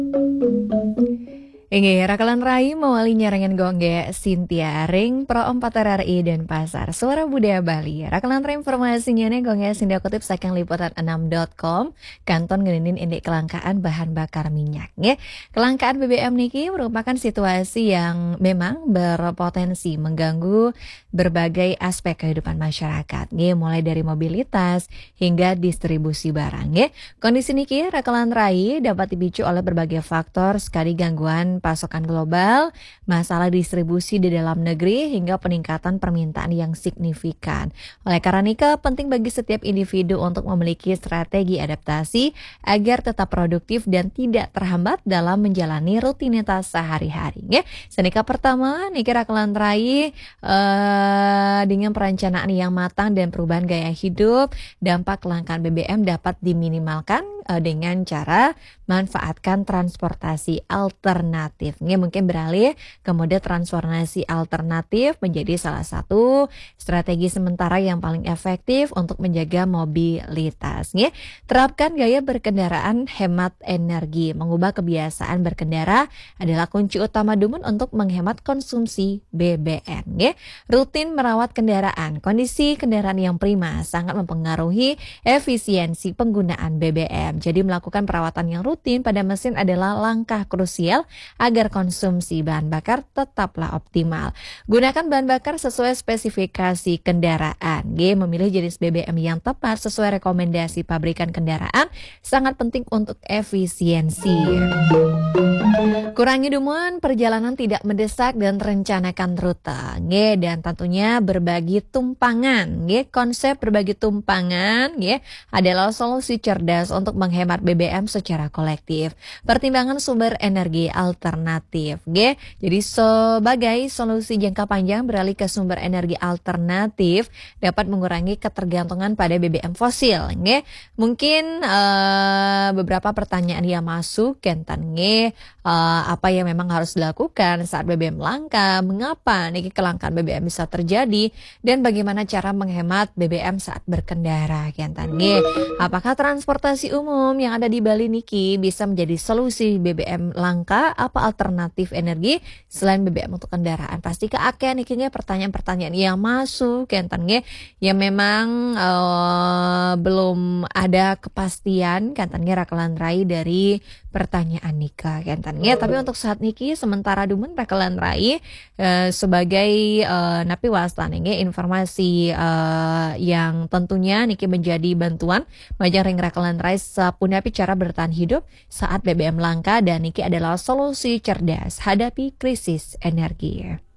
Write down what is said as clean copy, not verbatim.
Inge rakalan rai mawali nyarangan gongge Cynthia Ring Pro 4 RRI dan Pasar Suara Budaya Bali. Rakalan rai informasinya nih gongge Sindia kutip saking liputan 6.com kanton ngenin indek kelangkaan bahan bakar minyak. Nge. Kelangkaan BBM niki merupakan situasi yang memang berpotensi mengganggu berbagai aspek kehidupan masyarakat. Nge. Mulai dari mobilitas hingga distribusi barang. Nge. Kondisi niki rakalan rai dapat dipicu oleh berbagai faktor sekali gangguan pasokan global, masalah distribusi di dalam negeri, hingga peningkatan permintaan yang signifikan. Oleh karena itu, penting bagi setiap individu untuk memiliki strategi adaptasi agar tetap produktif dan tidak terhambat dalam menjalani rutinitas sehari-hari. Ya. Senika pertama, niki rakalan rai dengan perencanaan yang matang dan perubahan gaya hidup, dampak kelangkaan BBM dapat diminimalkan dengan cara manfaatkan transportasi alternatif. Ini mungkin beralih ke mode transportasi alternatif menjadi salah satu strategi sementara yang paling efektif untuk menjaga mobilitas. Nge. Terapkan gaya berkendaraan hemat energi. Mengubah kebiasaan berkendara adalah kunci utama Dumun untuk menghemat konsumsi BBM. Nge. Rutin merawat kendaraan. Kondisi kendaraan yang prima sangat mempengaruhi efisiensi penggunaan BBM. Jadi melakukan perawatan yang rutin pada mesin adalah langkah krusial agar konsumsi bahan bakar tetaplah optimal. Gunakan bahan bakar sesuai spesifikasi kendaraan. G. Memilih jenis BBM yang tepat sesuai rekomendasi pabrikan kendaraan sangat penting untuk efisiensi. Kurangi Dumun perjalanan tidak mendesak dan rencanakan rute. G. Dan tentunya berbagi tumpangan. G. Konsep berbagi tumpangan adalah solusi cerdas untuk menghemat BBM secara kolektif. Pertimbangan sumber energi alternatif. G. Jadi sebagai solusi jangka panjang beralih ke sumber energi alternatif dapat mengurangi ketergantungan pada BBM fosil. G. Mungkin beberapa pertanyaan yang masuk kentan G. Apa yang memang harus dilakukan saat BBM langka, mengapa niki kelangkaan BBM bisa terjadi, dan bagaimana cara menghemat BBM saat berkendara kentan G. Apakah transportasi umum yang ada di Bali niki bisa menjadi solusi BBM langka? Apa alternatif energi selain BBM untuk kendaraan? Pasti keakean niki pertanyaan-pertanyaan yang masuk kentan G yang memang belum ada kepastian kentan G rakalan rai dari pertanyaan nikah kentan G. Tapi untuk saat niki sementara Dumun rakalan rai sebagai napi wastan informasi yang tentunya niki menjadi bantuan majang ring rakalan rai sapunapi cara bertahan hidup saat BBM langka dan niki adalah solusi cerdas hadapi krisis energi.